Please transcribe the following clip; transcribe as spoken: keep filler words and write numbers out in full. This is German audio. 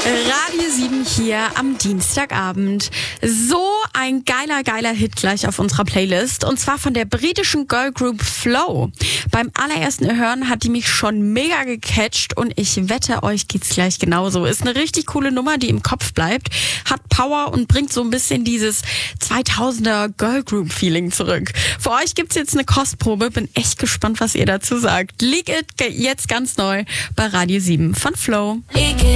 Radio sieben hier am Dienstagabend. So ein geiler, geiler Hit gleich auf unserer Playlist. Und zwar von der britischen Girlgroup Flow. Beim allerersten Hören hat die mich schon mega gecatcht und ich wette, euch geht's gleich genauso. Ist eine richtig coole Nummer, die im Kopf bleibt, hat Power und bringt so ein bisschen dieses zweitausender Girlgroup-Feeling zurück. Für euch gibt's jetzt eine Kostprobe. Bin echt gespannt, was ihr dazu sagt. Leak It jetzt ganz neu bei Radio sieben von Flow.